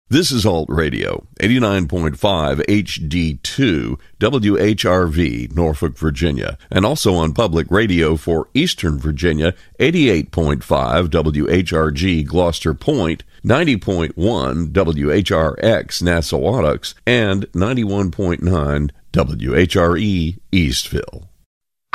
This is Alt Radio, 89.5 HD2, WHRV, Norfolk, Virginia, and also on public radio for Eastern Virginia, 88.5 WHRG, Gloucester Point, 90.1 WHRX, Nassau, and 91.9 WHRE, Eastville.